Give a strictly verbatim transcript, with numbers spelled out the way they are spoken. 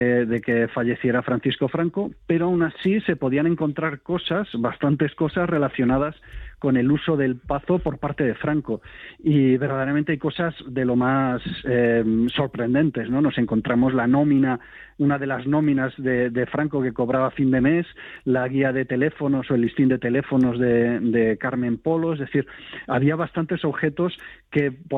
de que falleciera Francisco Franco, pero aún así se podían encontrar cosas, bastantes cosas relacionadas con el uso del Pazo por parte de Franco, y verdaderamente hay cosas de lo más eh, sorprendentes, ¿no? Nos encontramos la nómina, una de las nóminas de, de Franco que cobraba a fin de mes, la guía de teléfonos o el listín de teléfonos de, de Carmen Polo, es decir, había bastantes objetos que por